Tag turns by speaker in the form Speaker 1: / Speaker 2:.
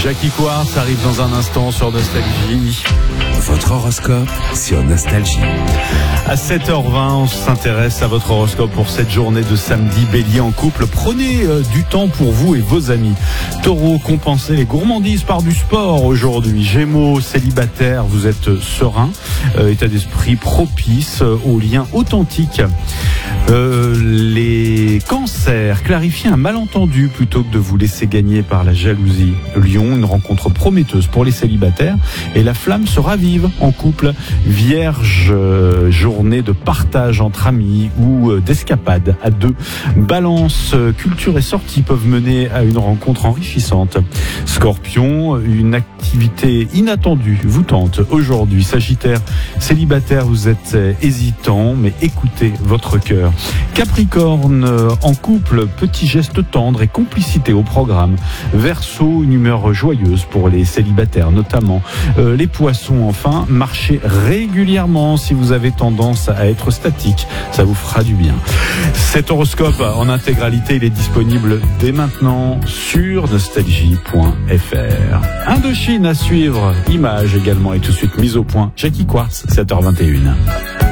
Speaker 1: Jackie Quartz arrive dans un instant sur Nostalgie.
Speaker 2: Votre horoscope sur Nostalgie.
Speaker 1: À 7h20, on s'intéresse à votre horoscope pour cette journée de samedi. Bélier en couple, prenez du temps pour vous et vos amis. Taureau, compensez les gourmandises par du sport aujourd'hui. Gémeaux, célibataire, vous êtes serein. État d'esprit propice aux liens authentiques. Les cancers, clarifiez un malentendu plutôt que de vous laisser gagner par la jalousie. Lion, une rencontre prometteuse pour les célibataires et la flamme se ravive en couple. Vierge, journée de partage entre amis ou d'escapade à deux. Balance, culture et sortie peuvent mener à une rencontre enrichissante. Scorpion, une activité inattendue vous tente aujourd'hui. Sagittaire, célibataire, vous êtes hésitant mais écoutez votre cœur. Capricorne, en couple, petit geste tendre et complicité au programme. Verseau, une humeur joyeuse pour les célibataires notamment. Les poissons, enfin, marchez régulièrement si vous avez tendance à être statique, ça vous fera du bien. Cet horoscope en intégralité, il est disponible dès maintenant sur nostalgie.fr. Indochine à suivre, images également et tout de suite mise au point. Jackie Quartz, 7h21.